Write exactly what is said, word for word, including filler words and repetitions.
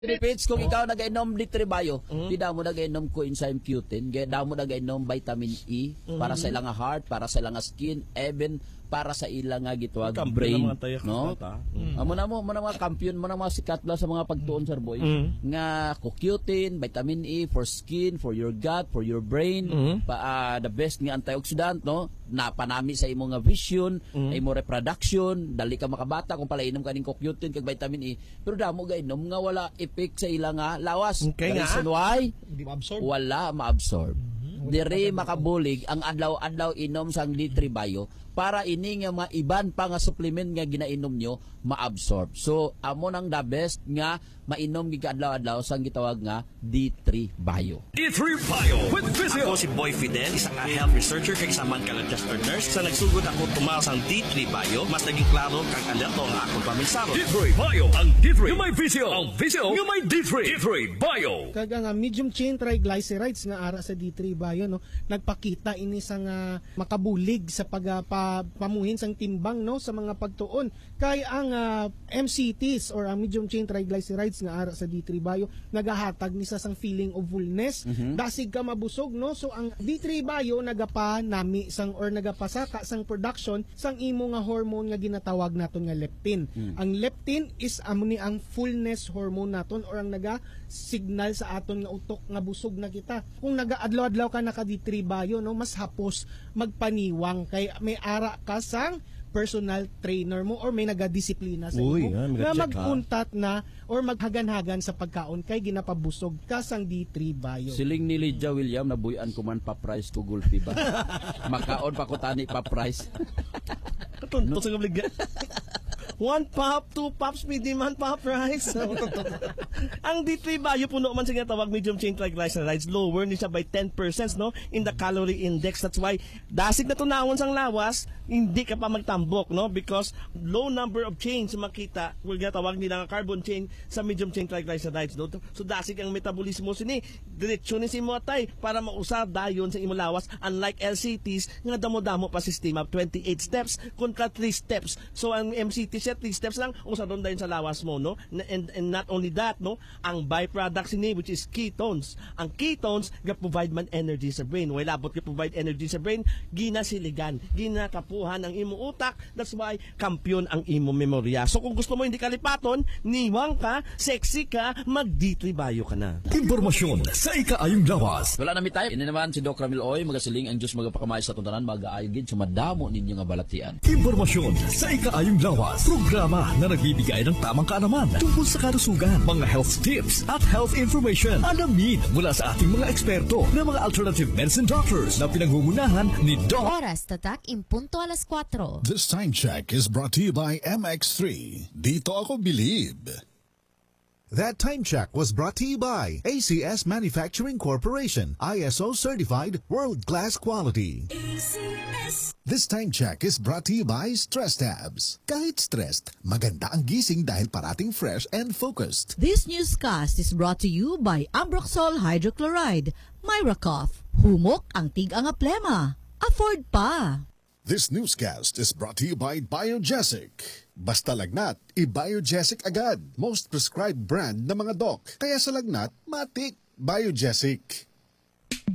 Benefits kung ikaw nag-inom litribayo, mm-hmm. di daw mo nag-inom coenzyme Q ten, di daw mo nag-inom vitamin E mm-hmm. para sa ilang heart, para sa ilang skin, even para sa ilang nga gitwag brain, no? Mm-hmm. Amo na mo, mo na mga kampiyon, mo na mga sikat la sa mga pagtuon sir boy. Mm-hmm. Nga Q ten, vitamin E for skin, for your gut, for your brain, mm-hmm. pa uh, the best nga antioxidant, no? Napanami sa imo nga vision, mm-hmm. imo reproduction, dali ka makabata kung pala inom ka ning Q ten kag vitamin E. Pero damo gainom nga wala effect sa ilang nga lawas. Okay, the reason why? Hindi ma-absorb. Wala ma-absorb. Mm-hmm. Dire makabulig ang adlaw-adlaw inom sang litribayo para ini nga mga iban pa nga supplement nga ginainom nyo ma-absorb. So amo nang the best nga mainom giga adlaw-adlaw sang gitawag nga D three Bio. D three Bio with Physio. Ako si Boy Fidel, isang health researcher kay saman ka registered nurse. Sa nagsugod ako tumaw sang D three Bio, mas naging klaro kang alerto nga akong pamisaro. D three Bio, ang D three yung may Physio, ang Physio yung may D three. D three Bio. Kaga nga medium chain triglycerides nga ara sa D three Bio, no, nagpakita ini sa nga makabulig sa pag uh, pamuhin sang timbang, no, sa mga pagtuon kay ang uh, M C Ts or ang medium chain triglycerides nga ara sa D three Bio nagahatag ni sa sang feeling of fullness, mm-hmm. dasig ka mabusog, no. So ang D three Bio nagapa nami sang or nagapasaka sang production sang imo nga hormone nga ginatawag naton nga leptin. Mm. Ang leptin is amo ni ang fullness hormone naton or ang naga signal sa aton nga utok nga busog na kita. Kung nagaadlaw-adlaw ka naka D three Bio, no, mas hapos magpaniwang kay may ara ka sang personal trainer mo or may nagadisiplina sa Uy, imo ah, na magkuntat na or maghagan-hagan sa pagkaon kay ginapabusog ka sang D three Bio. Siling ni Lydia William nabuyan ko man pa price ko gulpi ba. Makaon pa ko tani pa price. Katunto sa kabligya. One pop, two pops, medium man pop rice. Ang D three Bio puno man siya tawag medium chain triglycerides, lower ni siya by ten percent, no, in the calorie index. That's why dasig na tunawon sang lawas, hindi ka pa magtambok, no, because low number of chains makita will gatawag nila nga carbon chain sa medium chain triglycerides, no. So dasig ang metabolismo sini diretsyo ni si mo atay para mausab dayon sa imo lawas, unlike L C Ts nga damo-damo pa sistema twenty-eight steps kontra three steps. So ang M C T three steps lang usa don dayon sa lawas mo, no, and, and not only that, no, ang byproducts ni which is ketones. Ang ketones ga provide man energy sa brain. Way labot ga provide energy sa brain, ginasiligan, ginakapuhan ang imo utak. That's why kampiyon ang imo memorya. So kung gusto mo hindi kalipaton, niwang ka, sexy ka, mag D three Bio ka na. Impormasyon sa ikaayong lawas. Wala na mi tayo. Ini naman si Doc Ramil Oy, magasiling ang Diyos magapakamay sa tuntanan, mag-aayog gid sumadamo ninyo nga balatian. Impormasyon sa ikaayong lawas. Programa na nagbibigay ng tamang kaalaman tungkol sa kalusugan, mga health tips at health information. Alamin mula sa ating mga eksperto na mga alternative medicine doctors na pinangungunahan ni Doc. Oras tatak impunto alas kwatro. This time check is brought to you by M X three. Dito ako believe. That time check was brought to you by A C S Manufacturing Corporation, I S O certified world-class quality. A C S. This time check is brought to you by Stress Tabs. Kahit stressed, maganda ang gising dahil parating fresh and focused. This newscast is brought to you by Ambroxol Hydrochloride, Myracough. Humok ang tig-ang plema. Afford pa. This newscast is brought to you by Biogesic. Basta lagnat, i-Biogesic agad. Most prescribed brand ng mga doc. Kaya sa lagnat, matik. Biogesic.